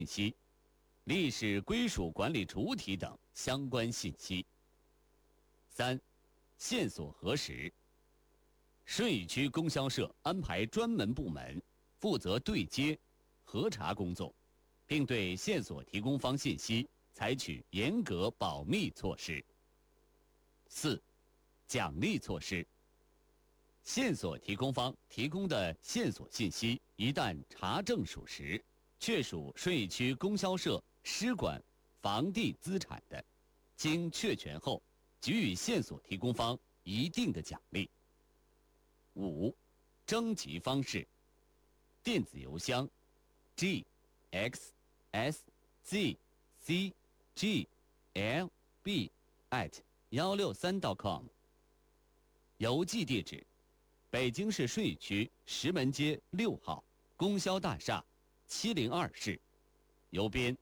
信息、历史归属管理主体等相关信息。3、线索核实。顺义区供销社安排专门部门负责对接、核查工作，并对线索提供方信息采取严格保密措施。4、奖励措施。线索提供方提供的线索信息一旦查证属实，确属顺义区供销社施管房地资产的，经确权后，给予线索提供方一定的奖励。5、征集方式。电子邮箱 g x s z c g l b @163.com。邮寄地址：北京市顺义区石门街6号供销大厦702室，邮编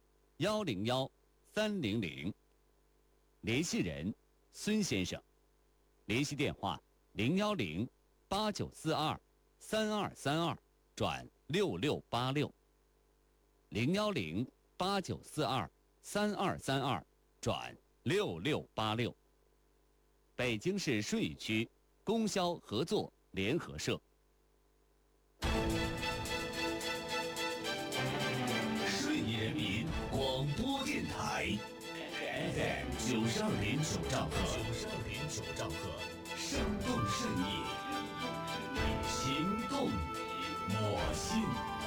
101300。联系人：孙先生。联系电话010-8942-3232转6686，010-8942-3232转6686。北京市顺义区供销合作联合社。 顺义人民广播电台 FM 92.9兆赫，生动顺义，行动我心。